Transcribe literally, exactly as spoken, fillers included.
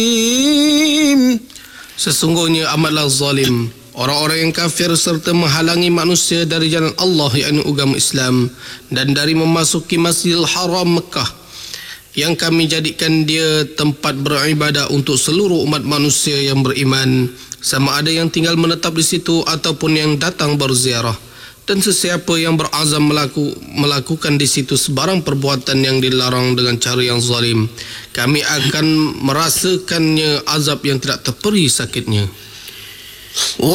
Sesungguhnya amatlah zalim orang-orang yang kafir serta menghalangi manusia dari jalan Allah, yakni agama Islam, dan dari memasuki Masjidil Haram Mekah yang kami jadikan dia tempat beribadah untuk seluruh umat manusia yang beriman, sama ada yang tinggal menetap di situ ataupun yang datang berziarah. Dan sesiapa yang berazam melaku, melakukan di situ sebarang perbuatan yang dilarang dengan cara yang zalim, kami akan merasakannya azab yang tidak terperi sakitnya.